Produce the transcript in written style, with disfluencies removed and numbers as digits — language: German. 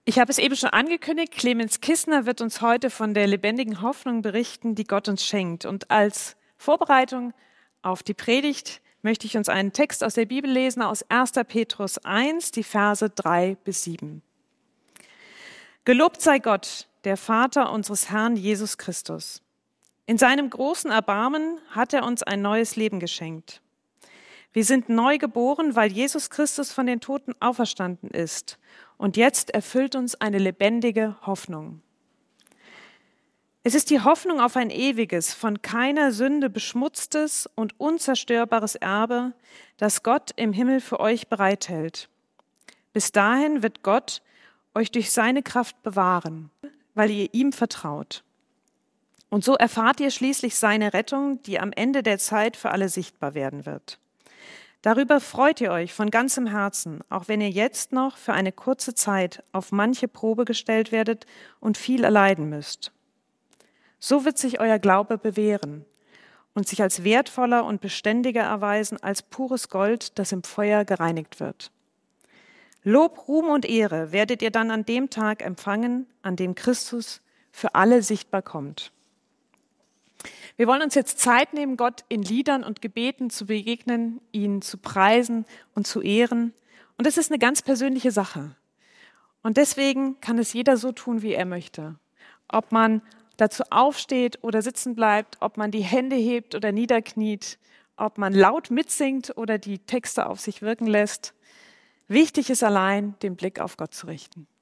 Ich habe es eben schon angekündigt, Clemens Kissner wird uns heute von der lebendigen Hoffnung berichten, die Gott uns schenkt. Und als Vorbereitung auf die Predigt möchte ich uns einen Text aus der Bibel lesen, aus 1. Petrus 1, die Verse 3-7. Gelobt sei Gott, der Vater unseres Herrn Jesus Christus. In seinem großen Erbarmen hat er uns ein neues Leben geschenkt. Wir sind neu geboren, weil Jesus Christus von den Toten auferstanden ist. Und jetzt erfüllt uns eine lebendige Hoffnung. Es ist die Hoffnung auf ein ewiges, von keiner Sünde beschmutztes und unzerstörbares Erbe, das Gott im Himmel für euch bereithält. Bis dahin wird Gott euch durch seine Kraft bewahren, weil ihr ihm vertraut. Und so erfahrt ihr schließlich seine Rettung, die am Ende der Zeit für alle sichtbar werden wird. Darüber freut ihr euch von ganzem Herzen, auch wenn ihr jetzt noch für eine kurze Zeit auf manche Probe gestellt werdet und viel erleiden müsst. So wird sich euer Glaube bewähren und sich als wertvoller und beständiger erweisen als pures Gold, das im Feuer gereinigt wird. Lob, Ruhm und Ehre werdet ihr dann an dem Tag empfangen, an dem Christus für alle sichtbar kommt. Wir wollen uns jetzt Zeit nehmen, Gott in Liedern und Gebeten zu begegnen, ihn zu preisen und zu ehren. Und das ist eine ganz persönliche Sache. Und deswegen kann es jeder so tun, wie er möchte. Ob man dazu aufsteht oder sitzen bleibt, ob man die Hände hebt oder niederkniet, ob man laut mitsingt oder die Texte auf sich wirken lässt. Wichtig ist allein, den Blick auf Gott zu richten.